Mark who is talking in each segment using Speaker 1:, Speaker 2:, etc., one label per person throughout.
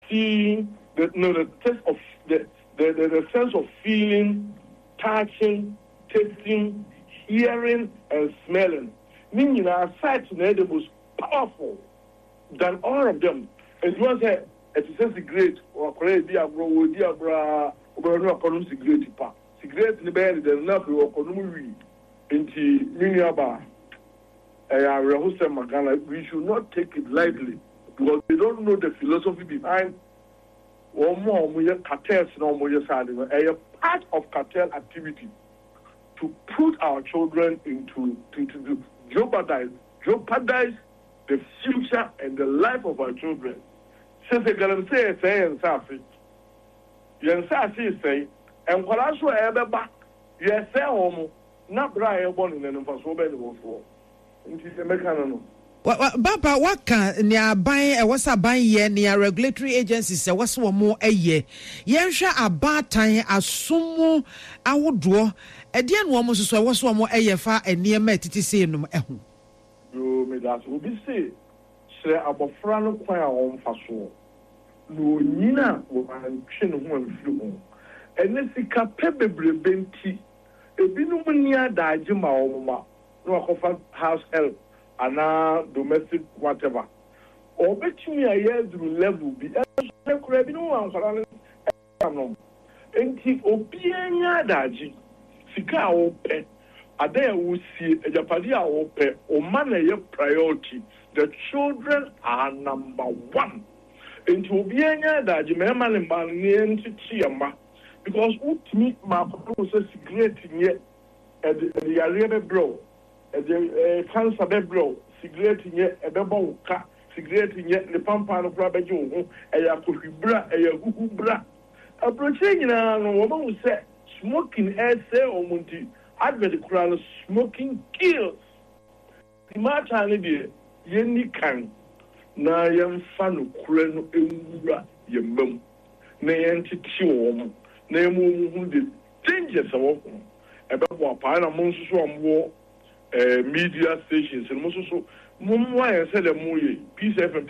Speaker 1: seeing, the sense of the sense of feeling, touching, tasting, hearing, and smelling. Meaning our sight is the most powerful than all of them. And you want to say, it's a cigarette, or a diabra, or no economic cigarette. Cigarette in the bed, there's enough of economy into Miniaba. We should not take it lightly because they don't know the philosophy behind one more cartels. A part of cartel activity to put our children into to jeopardize the future and the life of our children. Since they can say and Safi, say, and what I saw ever back, yes, say, not Brian born in an impossible.
Speaker 2: Baba, what can near buying what's a buying year near regulatory agencies? What's one more a year? Yensha a bad time as sumo I would draw a dear woman, so what's one more a year far and near me to say no.
Speaker 1: You may that will be say, Sir Abofrano choir on Faso. No, Nina will chin one flew. And if it can pebble benti, a binumania died Jima Oma, no house help. And domestic whatever. Or bet me a year's level be and keep Opiana Daji, Sika open, a day will see a Japadia open, or money priority. The children are number one. And to Opiana Daji, Mamma and Balnian to Chiama, because what meet my proposal secret yet at the Arena Bro. Cancer bebro, cigarette yet, a bebo cat, cigarette yet, the pampan of Rabajo, a Yakuhibra, a Yakuhubra. A protein woman will say, smoking air say or Monty, advert the crown, smoking kills. The Martin idea, Yenny can, na yam fan creno ura, ye mum, nay anti-chom, nay moon the dangers of a bebo pine among some war. Media stations and most so Mumwa and said a movie, Peace FM,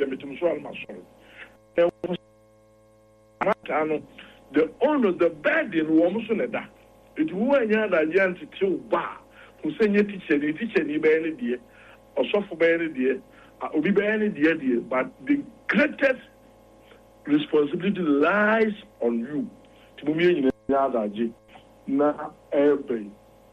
Speaker 1: the owner, the bad in Womusoneda. It won't that young to chill bar, who send your teacher, the teacher, any banner dear, or soft banner dear, or be banner dear, but the greatest responsibility lies on you. To me, in another J. Now, every.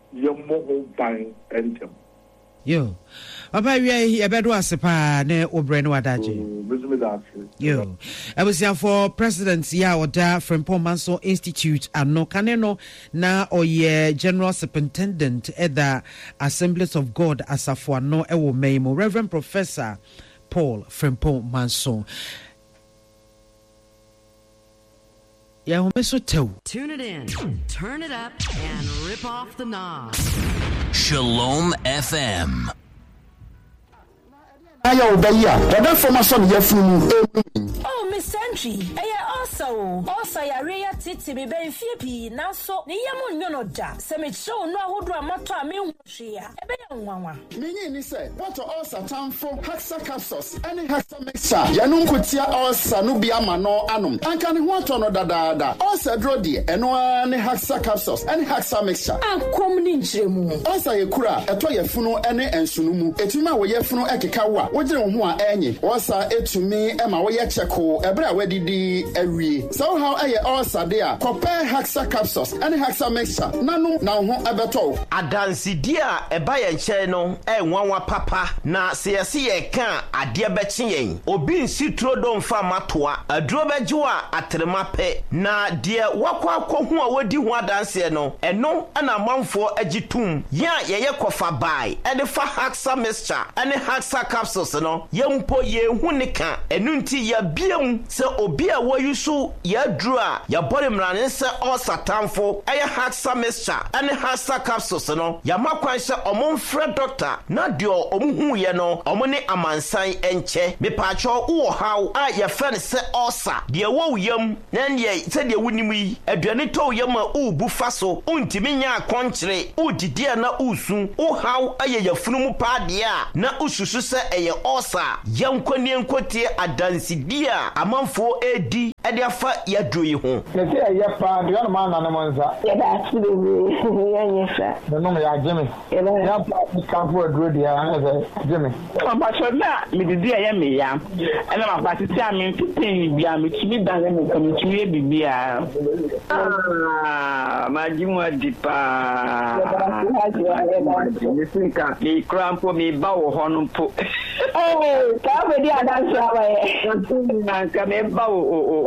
Speaker 2: Yo, Papa, we are better as a pa ne Obreno Adaji. Yo, I was here for President Yaoda from Pomanso Institute and no caneno na or ye General Superintendent at the Assemblies of God as a for no ewo memo Reverend Professor Paul from Pomanso.
Speaker 3: Tune it in, turn it up, and rip off the knob.
Speaker 4: Shalom FM.
Speaker 5: Oh, Miss Sentry, also, Yaria Titi, be very feepy, now so, the Yamun Yonoda, Semi show no who do a motor, me, a better one.
Speaker 6: Meaning, said, what are also time for Haxa capsules, any Haxa mixture, Yanum Kutia or Sanubia Mano Anum, and can want on da, also Drodi, and one Haxa capsules, any Haxa mixture.
Speaker 5: I'm coming in Jemu.
Speaker 6: Also, a cura, a toy funo, any and Sunumu, a tuma way funo ekikawa, what do you want any? Also, it to me, Emma, way cheko, a bra wedi di every. So how I also there, compare Haxa capsules, any Haxa mixture, nanu, now abeto.
Speaker 7: Adansi dia, a buy and channel, and one papa, na see a can, a dear betching, Obin Citro don famatua, a drobajua at Remape, na dear Wakwa Kohua wedi one dance no, and no, and a month for Ejitum, ya kofa buy, and the fa Haxa mixture, and the Haxa capsules no, young po ye hunika, and nunti ya bium, so obia wa you so ya draw, ya body running se all satanfo, a Haxa mixture, and the Haxa capsules no, ya makwansha omon friend doctor, not dio omuhu ye no, omone amansan enche, me pacho uo how, ya friend se osa, dia wo yam, nan ye, said ye winimi, a duanito yama bufaso, untiminya quantre, didia na usun, how aye ya funumu padia, na ususu se eye osa, yam kwenye nkwotie adansi dia, amanfo edi, Ediafa Yadru you home.
Speaker 8: Let's say a yapa, the other man on the Monza. Yeah, that's the name of Jimmy. Yeah, come for a good year, Jimmy.
Speaker 9: But for that, me the dear Yammy, and I'm about to tell me to pay me, which me done and come to me be ah, my Jimmy Dipa. Me cramp for me bow honum po. Oh, come with the other side. Come and bow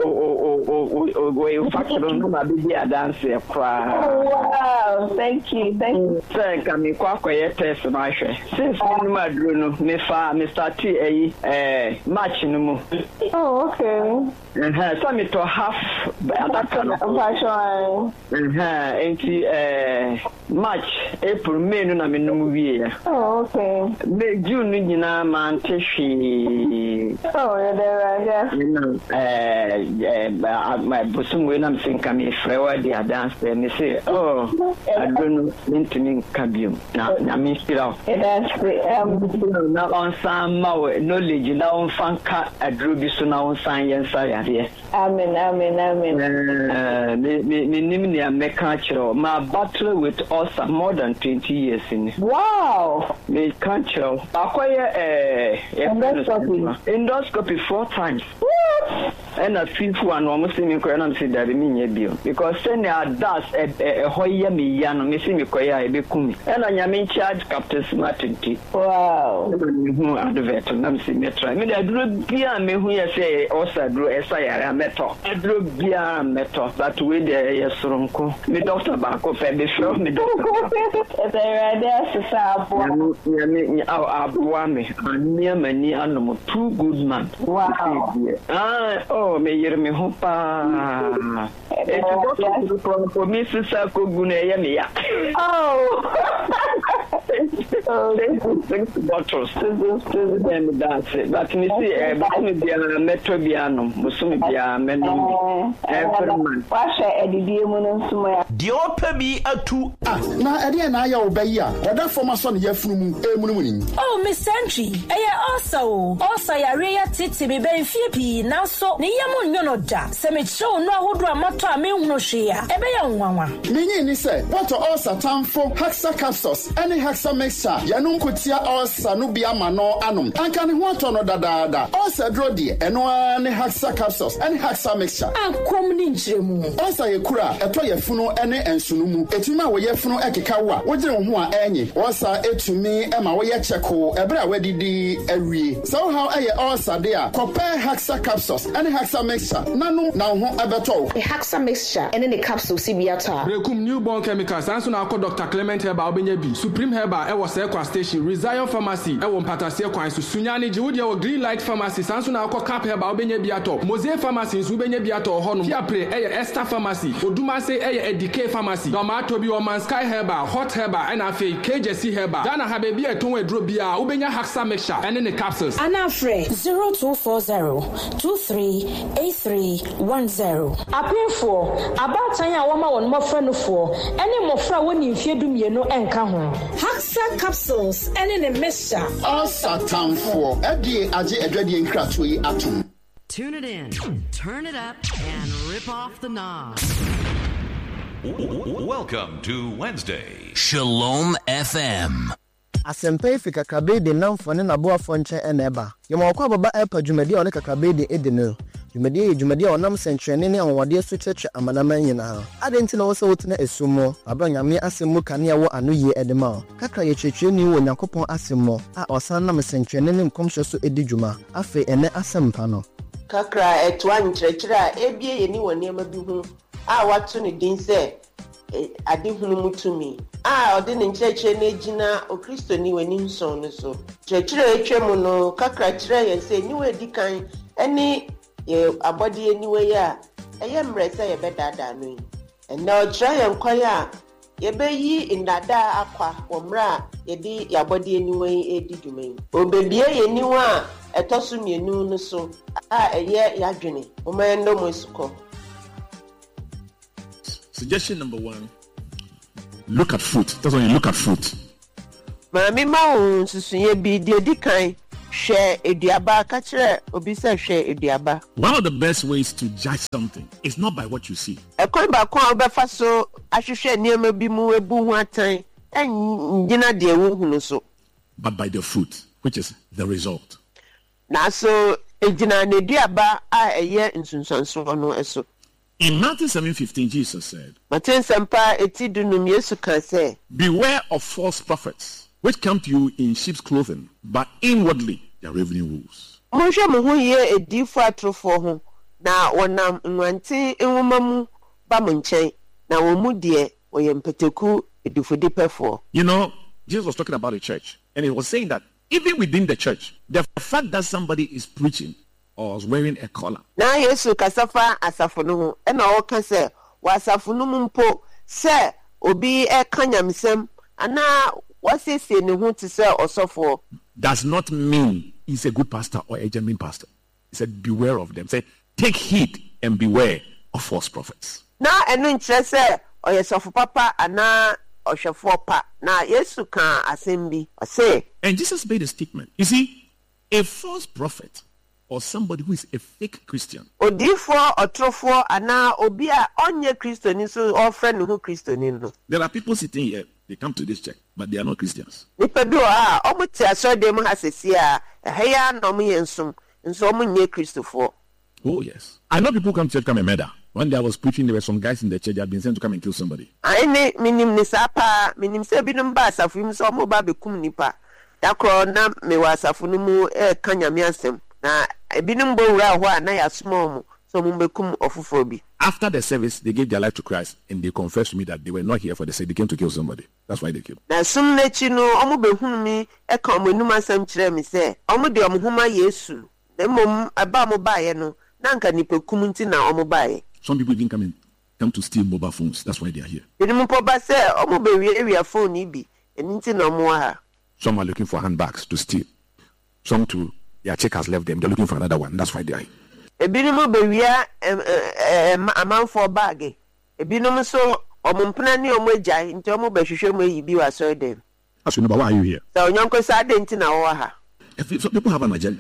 Speaker 9: or factor on my baby dancer cry. Wow, thank you. Thank me quite test my share. Since my Bruno, Mr. T. Match no more. Oh, okay. And her some to half that kind of fashion. And her March, April, May, no, I mean, no movie. Oh, okay. May June, you know, man, Tishi. Oh, yeah, you know, my bosom when I'm thinking, Frewa, they are dancing, they say, oh, I don't know, into Cabium. Now, I mean, still, that's great. Now on some knowledge, now on Fanka, a druby, so now on science, here. Amen. Me culture. My battle with us more than 20 years in. Wow. Me culture. Acquire endoscopy 4 times. What? And a 5th one almost in me and say that mean bio because send a dust a hoya me yan missing me koya be kumi. And I am in charge Captain Smarty. Wow. Advert and see me try. Me I drew beer me who you say also drew SIR metal. I drew beer metal that way there yes runko. Me doctor back up and be sure me doctor. As I read there me and near many animal 2 good man. Wow. Oh me hear me hopa. For me sister kugune me ya. Oh. Thanks bottles. That's it. But me see but me dia metrobiano musumi dia menom every man. Washa edidie mu no nsuma ya.
Speaker 7: The opa bi atu.
Speaker 6: Na ede na ya obayi a. Oda former son yafunu mu emunumuni.
Speaker 5: Oh, Miss Sentry. Also ya reya titi me ben fie pi na so ne yam nyono da. Se me show no ahodo amato a me hunu hwea. Ebe ya nwanwa.
Speaker 6: Menyi ni se, what also tamfo Haxa capsules, any Haxa mixture. Yanum kutia also no bia mano anum. Anka ne ho ato no dadaada. Also drodi eno ne Haxa capsules, any Haxa mixture.
Speaker 5: Ankom ni njiremu.
Speaker 6: Also ye kura eto ye funu ene ensunumu. Etuma wo ye funu ekeka wo. Wo gire ho a enyi. Also etumi ema wo ye cheko ebre a wedidi awie. So how aye also there. Compare Haxa capsules, any Haxa mixture. Nanu na ho abeto.
Speaker 10: The Haxa mixture and the capsule CBATA.
Speaker 8: Brekum newborn chemicals. Anso na akọ Dr. Clement Herbal obenya bi. Supreme Herbal e wo Sekwa Station. Rezion Pharmacy e wo Mpatasie kwan so. Sunyani Jiwudi e wo Green Light Pharmacy. Anso na akọ Cap Herbal obenya bi ato. Mosaic Pharmacy nso obenya bi ato ho no. Fiapre e ye Esther Pharmacy. Odumase e ye Edike Pharmacy. Domato bi wo Mansky Herbal, Hot Herbal and afi KJC Herbal. Dana ha bebi eton edro bia obenya Haxa mixture and the capsules.
Speaker 5: Anafre 0240-238310. Apefo abatan ya woma won mofra no fo ene mofra woni mfie dumienu enka ho. Haxa capsules ene ne mixture.
Speaker 6: All satan for ade age edwadie nkrato yi atom.
Speaker 3: Tune it in, turn it up, and rip off the knob.
Speaker 11: Welcome to Wednesday.
Speaker 4: Shalom FM.
Speaker 12: Asempe fi kakrabe de namfo ne naboafo nche eneba. Yemokwa baba epa dwumadi one kakrabe de edeno. Dwumadi onam sentrene ne onwade so cheche amanaman nyina. Ade nti na wo se wotena esumo, baba nyame asemu kane wo anoye edema. Kakra ye cheche ni wo Yakopon asemo a osan nam sentrene ne nkomhwe so edidwuma. Afe ene asempa no.
Speaker 13: Kakra etwa nkyerɛkyerɛ ebie ye ni woni ma bi hu a wato ne din sɛ ade hunu mutumi a ɔde ne nkyerɛkyerɛ na gyina okristo ni wani nson no so kyerɛkyerɛ etwa mu no kakra kyerɛ yɛ sɛ ni we dikan ɛne ye abɔde ni we ya ɛyɛ mmerɛ sɛ yɛ bɛdaadaa no yi ɛna ɔkyerɛ yɛ nkɔyɛ a yɛbɛyi ndada akwa wɔ mmerɛ a yɛde yɛabɔde ni we edi dwuma yi obebie yɛ ni wa ɛtɔso mienu no so a ɛyɛ yadwene ɔmayɛ mo suko.
Speaker 14: Suggestion number 1. Look at fruit. That's when you look at fruit.
Speaker 13: Mami ma susunye bi de dikan share eduaba kachire obi say share eduaba.
Speaker 14: One of the best ways to judge something is not by what you see.
Speaker 13: Ekwan ba kwa obefa so ahwehwe niam bi mu ebu hu atan engina de ewu hunu so.
Speaker 14: But by the fruit, which is the result.
Speaker 13: Na so ejina na eduaba a eye nsunsanso no eso.
Speaker 14: In Matthew 7:15, Jesus said, beware of false prophets, which come to you in sheep's clothing, but inwardly they are ravening wolves. You know, Jesus was talking about the church, and he was saying that even within the church, the fact that somebody is preaching or was wearing a collar.
Speaker 13: Na Yesu kasafa asafunu ena oka se wasafunu mpo se obi e kanyamsem ana wasese ne hu te se osofo.
Speaker 14: Does not mean he's a good pastor or a genuine pastor. He said beware of them. He said take heed and beware of false prophets.
Speaker 13: Na enu nkyere se oyesofo papa ana oshefo pa na Yesu kan asembi say.
Speaker 14: And Jesus made a statement. You see, a false prophet or somebody who is a fake Christian.
Speaker 13: Odifo otrofo ana obi a onye Christian so or friend who Christian no.
Speaker 14: There are people sitting here, they come to this church, but they are not Christians.
Speaker 13: Nipa bi a omuti aso dem hasesi a heya no mo yensum nso omu nye Christofo.
Speaker 14: Oh yes. I know people come to church come and murder. One day I was preaching, there were some guys in the church that had been sent to come and kill somebody.
Speaker 13: Ane minim ni sapa minim se binum ba asafu mi so mo ba bekum nipa. Dakro na me wasafu no mu kanyame asem. After
Speaker 14: the service, they gave their life to Christ and they confessed to me that they were not here for the sake. They came to kill somebody. That's why they killed. Some people didn't come to steal mobile phones. That's why they are here. Some are looking for handbags to steal. Some to their check has left them. They're looking for another one. That's why they are here.
Speaker 13: A man for bag. A binum so omumpani omweja into omo behwehwe mu yi bi wa so dem.
Speaker 14: As you know, why are you here?
Speaker 13: So nyonko sa denti na wo ha.
Speaker 14: Some people have an agenda.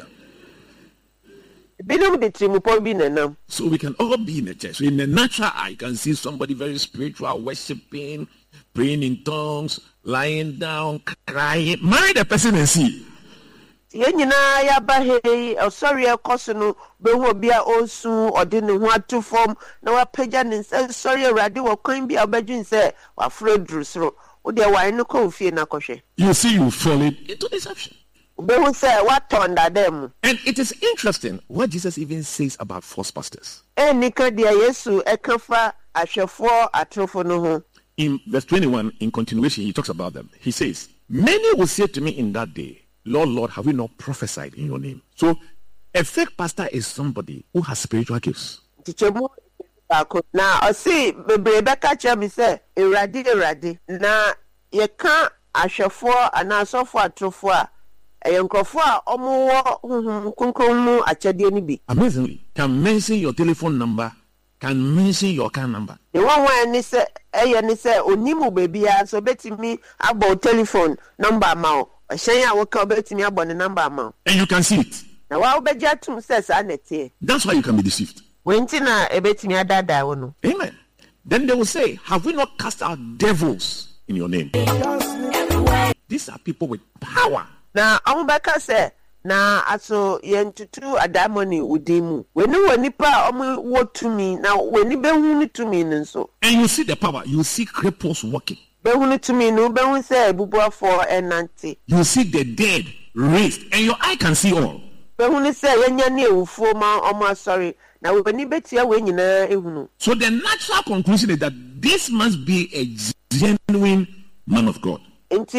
Speaker 13: Binum de trimupo bi nanam.
Speaker 14: So we can all be in the church. So in the natural eye, you can see somebody very spiritual, worshiping, praying in tongues, lying down, crying. Marry the person and see.
Speaker 13: Yenyina ya bahe sorry ekoso behu obi a osu ode ne hu atu form na wa pagya ne sorry awrade wo kwan bi abadwin se wa frodru sro wo de wa no ko fie na kohwe.
Speaker 14: You see you fall into deception.
Speaker 13: Behu se what under them.
Speaker 14: And it is interesting what Jesus even says about false pastors.
Speaker 13: Enika dia Yesu ekafa ahwefo atrofo no ho.
Speaker 14: In verse 21 in continuation he talks about them. He says, many will say to me in that day, Lord, Lord, have we not prophesied in your name? So, a fake pastor is somebody who has spiritual gifts.
Speaker 13: Now, I see, Rebecca Chami say, Eradi, na ye can't assure for and also for a trofua. A young crofua, omo, kunkumu, a chadianibi.
Speaker 14: Amazingly, can mention your telephone number, can mention your car number.
Speaker 13: The one where ni say, Onimu baby, so betting me about telephone number mouth. And you
Speaker 14: can see it. That's why you can be deceived. Amen. Then they will say, have we not cast out devils in your name? These are people with power.
Speaker 13: Now, Amubaka said, now, also, yentutu adamoni udimu. When you were nipa, what to me now, when you be to me, and so.
Speaker 14: And you see the power, you see cripples walking.
Speaker 13: You see
Speaker 14: the dead raised, and your eye can see all. So the natural conclusion is that this must be a genuine man of God.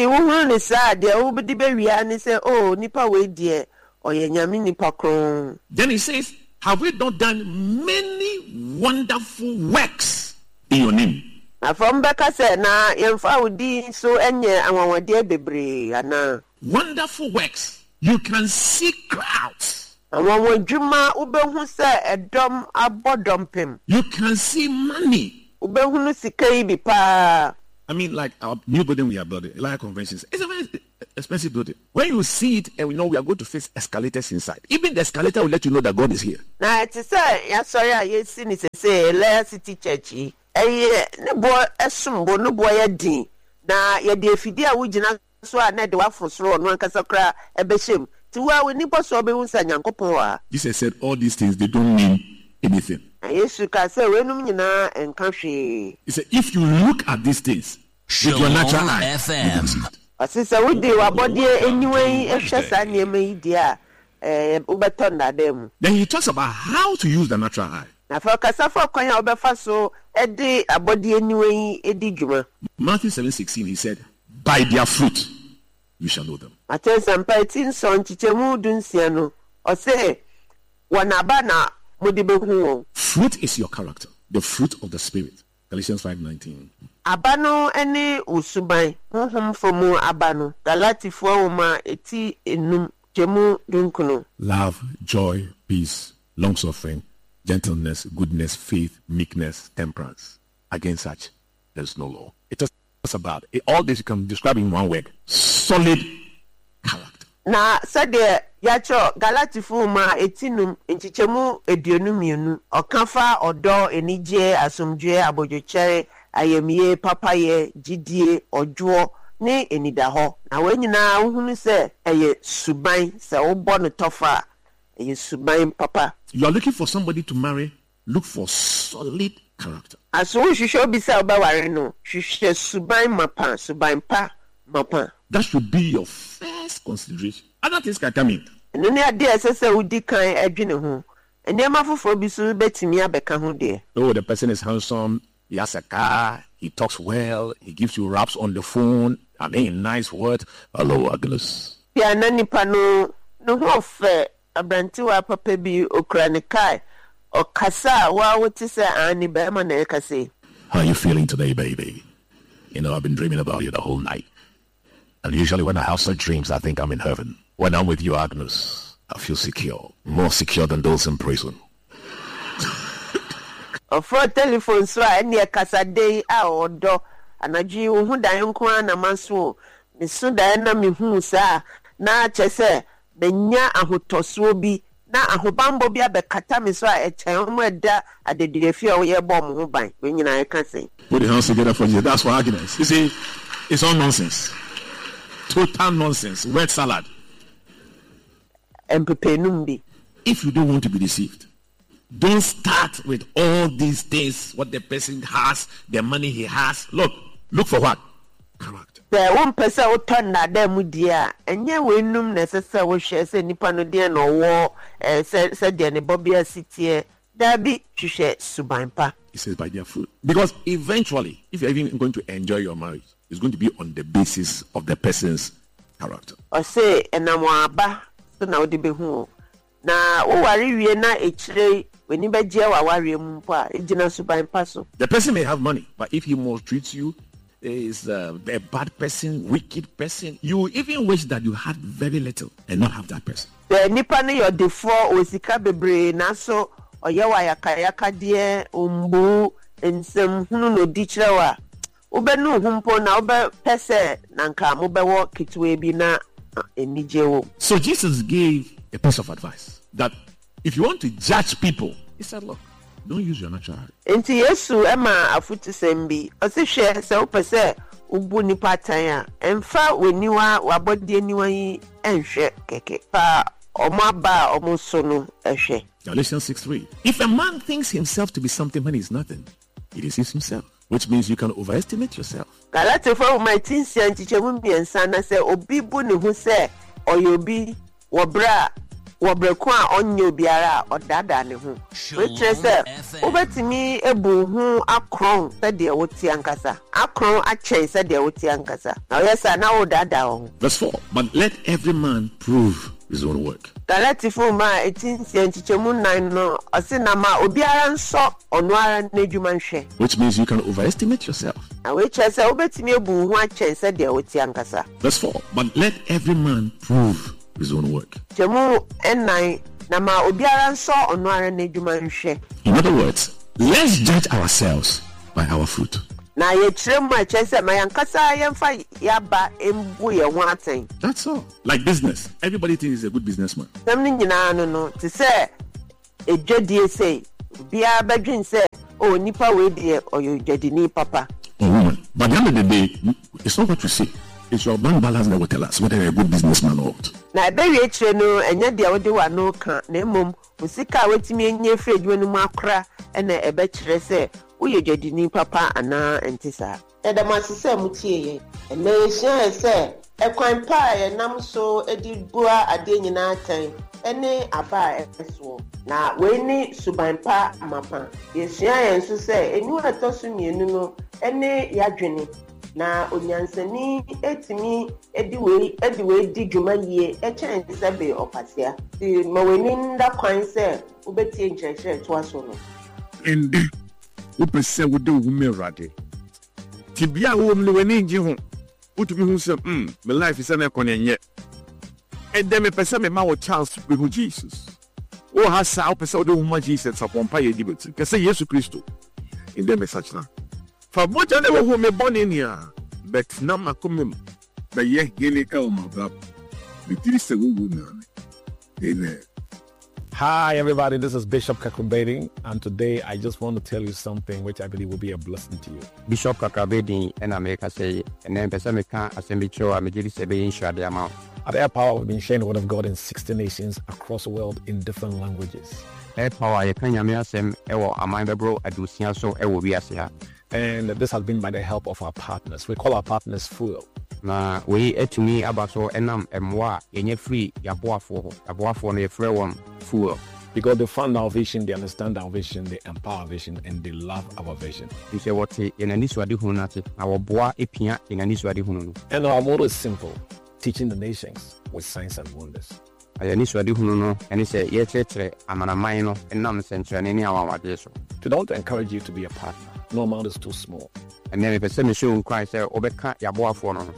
Speaker 14: Then he says, have we not done many wonderful works in your name?
Speaker 13: From Becca said, na yemfa udi so enye anwawade bebre ana.
Speaker 14: Wonderful works. You can see crowds.
Speaker 13: Anwawadwuma ubehu se edom abodompem.
Speaker 14: You can see money.
Speaker 13: Ubehu sika yi bi pa.
Speaker 14: I mean, like our new building we are building, like conventions. It's a Expensive building. When you see it, and we know we are going to face escalators inside. Even the escalator will let you know that God is here.
Speaker 13: Now, it's a sorry, you see, it's a Layer City Church. No boy, a sumbo, no boy, a dean. Now, you're the Fidia Wujina, so I need to work for slow, one casacra, a beshim. To where we need to be with Sanyankopoa.
Speaker 14: Jesus said all these things, they don't mean anything.
Speaker 13: Yes, you can say, when you know, and country.
Speaker 14: He said, if you look at these things with your natural eye,
Speaker 4: FM.
Speaker 13: Sister, we do our body anyway, if just I near me, dear, Uberton, them.
Speaker 14: Then he talks about how to use the natural eye.
Speaker 13: Now, for Casafa, Coin Oberfaso, a day, a body anyway, a diguma.
Speaker 14: Matthew 7:16, he said, by their fruit, you shall know them.
Speaker 13: I tell some petting son, Chichemu Dunciano, or say, Wanabana, Mudibu.
Speaker 14: Fruit is your character, the fruit of the Spirit. Galatians 5:19.
Speaker 13: Abano ene usubai fomu abano galati fuoma eti enum jemu dunkuno.
Speaker 14: Love, joy, peace, long-suffering, gentleness, goodness, faith, meekness, temperance. Against such, there is no law. It talks about it. All this you can describe in one word: solid character.
Speaker 13: Na sade yacho galati fuoma etinum enchichemu eduonumienu okafa odo enije asomdwe abojochere ayemie papaye jidie ojo ne enidaho na wenyina hunu se eye suban se obo no tofa eye suban papa.
Speaker 14: You are looking for somebody to marry, look for solid character.
Speaker 13: Aso hwehwe obi se obaware no hwehwe suban mapa.
Speaker 14: That should be your first consideration. Other things can come in.
Speaker 13: No ne ade esese udi kan adwene ho. Enema foforo bi so betimi abeka ho de.
Speaker 14: Oh, the person is handsome. He has a car, he talks well, he gives you raps on the phone, and a nice word. Hello, Agnes.
Speaker 13: Yeah, nanipa no ho fe abranti wa papa bi okranikai o kasa wa woti se ani be ma na ekase.
Speaker 14: How are you feeling today, baby? You know, I've been dreaming about you the whole night. And usually when I have such dreams, I think I'm in heaven. When I'm with you, Agnes, I feel secure. More secure than those in prison.
Speaker 13: For telephone so any kasa day a odo anaji hu dan nko ana maso me so dan na me hu sa na chese benya ahotoso bi na ahobambo bi abekata me so a echen mo eda adedire o ye bom ho ban we nyina e ka say
Speaker 14: put the hands together for you. That's for Agnes. You see, it's all nonsense, total nonsense, word salad.
Speaker 13: Empepenumbi.
Speaker 14: If you don't want to be deceived, don't start with all these things, what the person has, the money he has. Look for what? Character.
Speaker 13: The one person who turned that them dear, and yet we num necessary we share say nipa no dear no war, said the Bobia city, there be to share subampa.
Speaker 14: He says by their fruit. Because eventually, if you're even going to enjoy your marriage, it's going to be on the basis of the person's character.
Speaker 13: Or say, and I'm so now the behu. Na o wari wie na echire weni beje wa wari mu po a ejina suban paso.
Speaker 14: The person may have money, but if he maltreats you, is a bad person, wicked person, you even wish that you had very little and not have that person.
Speaker 13: The nipa ne your defo osika bebre na so oye wa yakayaka de umbu ensem hunu no dichire wa ubenu humpo na ube pese na nka mo bewo kitwe bi na enijewo.
Speaker 14: So Jesus gave a piece of advice that if you want to judge people, he said, look, don't use your natural eye.
Speaker 13: Enti Yesu ema afuti sembi osihwe se opese ubu ni patanya emfa weniwa wabodi eniwa yi enhwe keke pa omaba omusono ehwe.
Speaker 14: Galatians 6:3. If a man thinks himself to be something when he's nothing, he deceives himself, which means you can overestimate yourself.
Speaker 13: Galatians 4:19 nchichemu biensa na se obi bu ne hu se oyobi wobrekwa onye biara odada ne hu which is obetimi ebu hu akron se de woti ankasa akron achen se de woti ankasa na yes na odada ho.
Speaker 14: Verse 4. But let every man prove his own work.
Speaker 13: Galatians 4:18 nchichemu 9 no osina ma obiara nso ono ara na edwuma nhwe,
Speaker 14: which means you can overestimate yourself.
Speaker 13: na which is obetimi ebu hu achen se de woti ankasa.
Speaker 14: Verse 4. But let every man prove his own work.
Speaker 13: In other
Speaker 14: words, let's judge ourselves by our fruit.
Speaker 13: na ye kyerɛ mu a kyerɛ sɛ ma yankasa yɛmfa yaba mbu yɛ ho atɛn.
Speaker 14: That's all. Like business. Everybody thinks he's a good businessman.
Speaker 13: Sɛm no nyinaa no te sɛ edwadie sɛ biara bɛdwen sɛ nipa wei deɛ ɔyɛ odwadini papa.
Speaker 14: Or woman. But at the end of the day, it's not what you say. It's your bank balance that will tell us whether you're a good businessman or not.
Speaker 13: Na ɛbɛwie kyerɛ no ɛnyɛ deɛ wode w'ano ka na mmom wo sika a watumi anya firi adwuma no mu akora ɛna ɛbɛkyerɛ sɛ woyɛ dwadini papa anaa ɛnte saa. Ɛdɛm ase sɛ motie yɛ ɛna yɛhyia sɛ ɛkwan pa a yɛnam so de bua adeɛ nyinaa atɛn ɛne aba a ɛsoɔ na wei ne suban pa amapa. Yɛhyia yɛn nso sɛ eniwa ɛtɔ so mmienu no ɛne yɛadwene na onyansani etimi edi wei di dwuma yie ɛkyɛn sɛ be ɔpasia ti ma w'ani nda kwan sɛ wobɛtie nkyerɛkyerɛ to aso no.
Speaker 14: Ende wopɛ sɛ wode wo mu awurade tibia wo mu w'ani ngye ho wotumi hu sɛ my life is an ɛkɔ and then me pɛ sɛ mema wɔ chance to be Jesus wo ha saa wopɛ sɛ wode wo ma Jesus apɔmpa yɛ di bɛti kɛ sɛ Yesu Kristo ende me sachna fa moja ne wo me bɔne nia but na makomem ba ye gele ka o mabab bitiri sɛ wo na amen.
Speaker 15: Hi everybody, this is Bishop Kakrabeding, and today I just want to tell you something which I believe will be a blessing to you.
Speaker 16: Bishop Kakrabeding and America say, and then Pesameka Assembly Show, I'm a the amount.
Speaker 15: At Air Power, we've been sharing the word of God in 60 nations across the world in different languages.
Speaker 16: Air Power, you can yam yasem, ewo amanda bro, adusia so ewo biasia.
Speaker 15: And this has been by the help of our partners. We call our partners Fuel.
Speaker 16: Na we to me abaso enam emwa yenye free yaboafo no yefre one Fuel.
Speaker 15: Because they found our vision, they understand our vision, they empower our vision, and they love our vision.
Speaker 16: You say what yenaniswadi hunati our boa epia yenaniswadi hunu.
Speaker 15: And our motto is simple: teaching the nations with signs and wonders.
Speaker 16: Ayaniswadi hunu no, and say yechetre amanaman no enam sentrani ni awawade so.
Speaker 15: To don't encourage you to be a partner. No amount is too small.
Speaker 16: And then if a semi-show Christ obeka yaboa for no,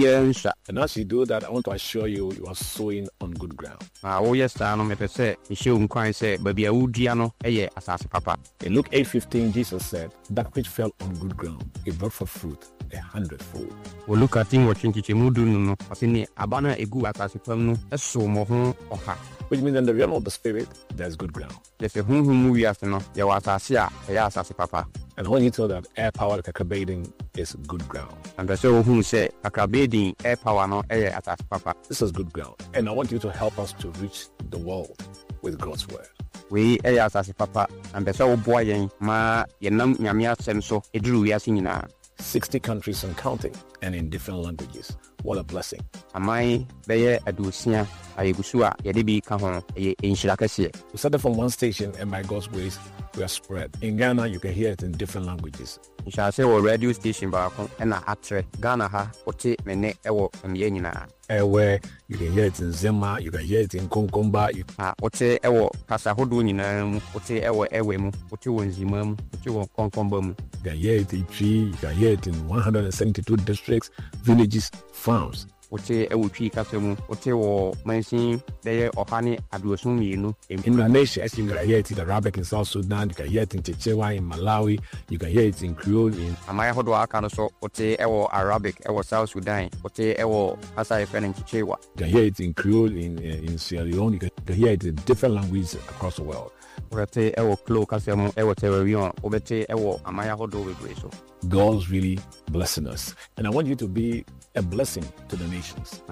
Speaker 15: and as you do that, I want to assure you, you are sowing on good ground.
Speaker 16: Oh yes, I know. Me say, show Christ say, baby, udiano, eye asasi papa.
Speaker 15: In Luke 8:15, Jesus said, "That which fell on good ground, it brought forth fruit 100-fold."
Speaker 16: We look at him watching Chichimudu no, asini abana egu asasi pam no, eso mo ho oha.
Speaker 15: Which means in the realm of the spirit, there's good ground.
Speaker 16: There's a movie after no, ya wasasi ya asasi papa.
Speaker 15: And when you tell that Air Power Kakrabeding is good ground.
Speaker 16: And the so who say Kakrabeding Air Power no air asasi papa.
Speaker 15: This is good ground. And I want you to help us to reach the world with God's word.
Speaker 16: We air asasi papa and the so boy ma yenam nyamia semso edru wiase nyina.
Speaker 15: 60 countries and counting, and in different languages. What a blessing.
Speaker 16: Amai beye adusia ayegusua yedebi ka ho enhira kase.
Speaker 15: We started from one station, and by God's grace we are spread. In Ghana you can hear it in different languages.
Speaker 16: Insha say our radio station ba ko na atre Ghana ha ote mene ewo mye nyina.
Speaker 15: Where you can hear it in Zema, you can hear it in Konkomba,
Speaker 16: ote ewo kasa hodo nyina mu, ote ewo ewe mu, ote wonzima mu, ote won Konkomba mu.
Speaker 15: You can hear it in Tree, you can hear it in 172 districts, villages, farms.
Speaker 16: Ote ewo Tree kasa mu, ote wo mansin deye ohane aduosun mienu.
Speaker 15: In Indonesia, you can hear it in Arabic in South Sudan, you can hear it in Chichewa in Malawi, you can hear it in Creole in
Speaker 16: Amaya hodo aka no so ote ewo Arabic ewo South Sudan, ote ewo asa efe in Chichewa.
Speaker 15: You can hear it in Creole in Sierra Leone, you can hear it in different languages across the world.
Speaker 16: Ote ewo Klo kasa mu ewo Terrorion, obete ewo amaya hodo webre so.
Speaker 15: God's really blessing us. And I want you to be a blessing to the nations.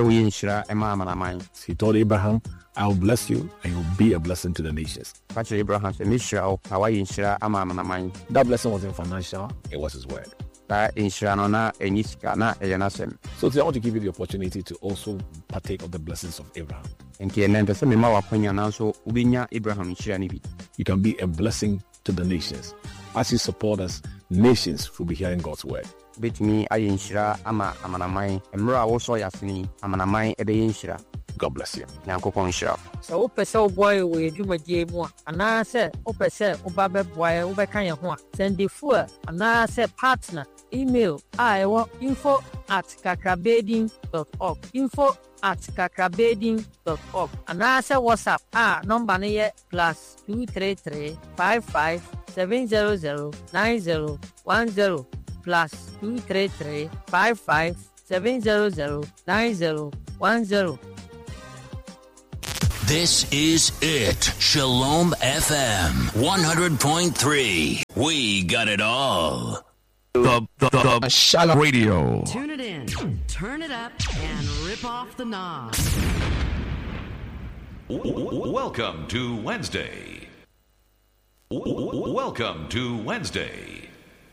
Speaker 15: He told Abraham, I will bless you and you will be a blessing to the nations. That blessing wasn't financial, it was his word. So today I want to give you the opportunity to also partake of the blessings of Abraham. You can be a blessing to the nations. As you support us, nations will be hearing God's word. God bless you.
Speaker 17: So open so boy we do my game one. And I said open say obabe boy obeka ye ho send the fuel and I said partner email info@kakrabeding.org info@kakrabeding.org and I said WhatsApp number ne +233 55 700 9010 +233 55 700 9010.
Speaker 4: This is it. Shalom FM 100.3. We got it all.
Speaker 11: The Shalom Radio.
Speaker 3: Tune it in, turn it up, and rip off the knob.
Speaker 11: Welcome to Wednesday. Welcome to Wednesday.